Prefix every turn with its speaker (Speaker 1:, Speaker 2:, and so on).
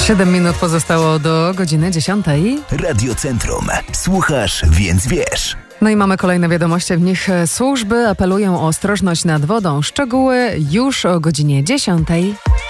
Speaker 1: 7 minut pozostało do godziny 10.
Speaker 2: Radio Centrum. Słuchasz, więc wiesz.
Speaker 1: No i mamy kolejne wiadomości. W nich służby apelują o ostrożność nad wodą. Szczegóły już o godzinie 10.